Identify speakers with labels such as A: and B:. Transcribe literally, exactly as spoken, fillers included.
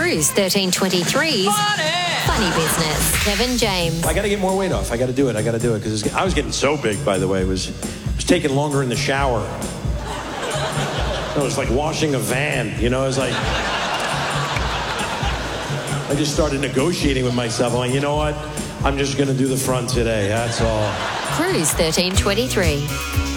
A: Cruise thirteen twenty-three's Funny. Funny Business. Kevin James.
B: I got to get more weight off. I got to do it. I got to do it because I was getting so big. By the way, it was it was taking longer in the shower. It was like washing a van. You know, it was like I just started negotiating with myself. I'm like, you know what? I'm just going to do the front today. That's all.
A: Cruise thirteen twenty-three.